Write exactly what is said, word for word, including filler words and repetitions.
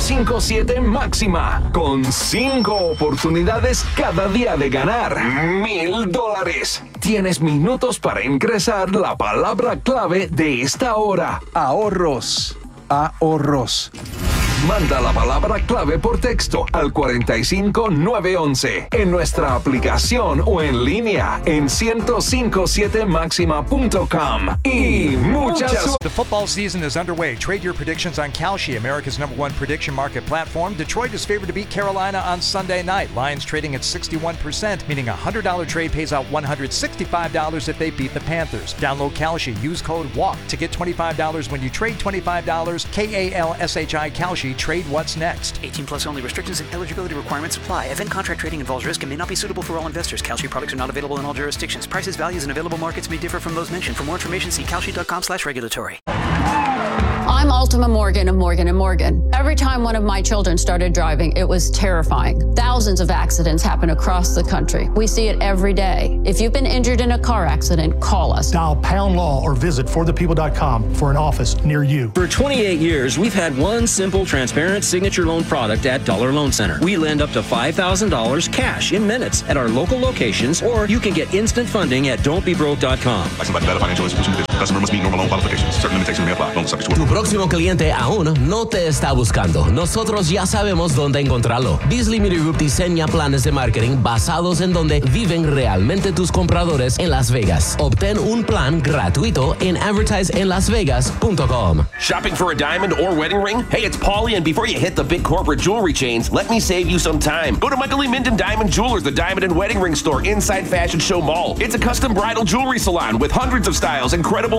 cinco siete Máxima, con cinco oportunidades cada día de ganar mil dólares. Tienes minutos para ingresar la palabra clave de esta hora. Ahorros. Ahorros. Manda la palabra clave por texto al cuatro cinco nueve once en nuestra aplicación o en línea en ciento cincuenta y siete máxima punto com. Y muchas suerte. The football season is underway. Trade your predictions on Kalshi, America's number one prediction market platform. Detroit is favored to beat Carolina on Sunday night. Lions trading at sixty-one percent, meaning a one hundred dollars trade pays out one hundred sixty-five dollars if they beat the Panthers. Download Kalshi. Use code WALK to get twenty-five dollars when you trade twenty-five dollars. K A L S H I Kalshi. Trade what's next. eighteen plus only. Restrictions and eligibility requirements apply. Event contract trading involves risk and may not be suitable for all investors. Kalshi products are not available in all jurisdictions. Prices, values, and available markets may differ from those mentioned. For more information, see kalshi.com slash regulatory. I'm Ultima Morgan of Morgan and Morgan. Every time one of my children started driving, it was terrifying. Thousands of accidents happen across the country. We see it every day. If you've been injured in a car accident, call us. Dial pound law or visit for the people dot com for an office near you. For twenty-eight years, we've had one simple, transparent signature loan product at Dollar Loan Center. We lend up to five thousand dollars cash in minutes at our local locations, or you can get instant funding at don't be broke dot com. Licensed by Nevada Financial Institution. Customer must meet normal loan qualifications. Certain limitations may apply. Loan subject to Tu próximo cliente aún no te está buscando. Nosotros ya sabemos dónde encontrarlo. Beasley Media Group diseña planes de marketing basados en donde viven realmente tus compradores en Las Vegas. Obtén un plan gratuito en advertise en las vegas punto com. Shopping for a diamond or wedding ring? Hey, it's Paulie, and before you hit the big corporate jewelry chains, let me save you some time. Go to Michael Lee Minden Diamond Jewelers, the diamond and wedding ring store inside Fashion Show Mall. It's a custom bridal jewelry salon with hundreds of styles, incredible